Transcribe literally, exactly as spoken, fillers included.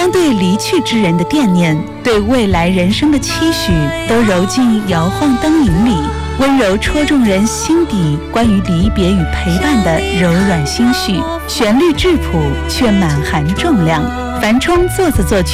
将对离去之人的惦念，对未来人生的期许，都揉进摇晃灯影里，温柔戳中人心底关于离别与陪伴的柔软心绪，旋律质朴却满含重量。樊冲作词作曲。